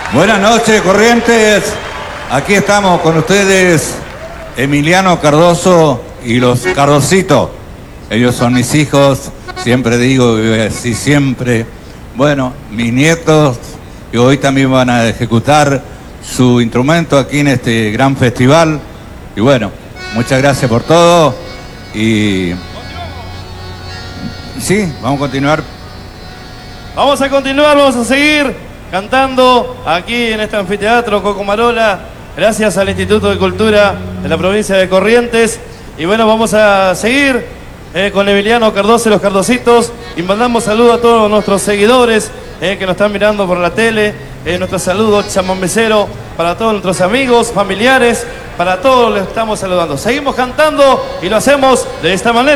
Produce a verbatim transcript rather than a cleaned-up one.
Buenas noches, Corrientes. Aquí estamos con ustedes, Emiliano Cardoso y los Cardositos. Ellos son mis hijos, siempre digo y voy a decir siempre. Bueno, mis nietos, que hoy también van a ejecutar su instrumento aquí en este gran festival. Y bueno, muchas gracias por todo. Y sí, vamos a continuar. Vamos a continuar, vamos a seguir cantando aquí en este anfiteatro Cocomarola, gracias al Instituto de Cultura de la provincia de Corrientes. Y bueno, vamos a seguir eh, con Emiliano Cardoso y los Cardositos, y mandamos saludos a todos nuestros seguidores eh, que nos están mirando por la tele. Eh, nuestro saludo chamambecero para todos nuestros amigos, familiares, para todos les estamos saludando. Seguimos cantando y lo hacemos de esta manera.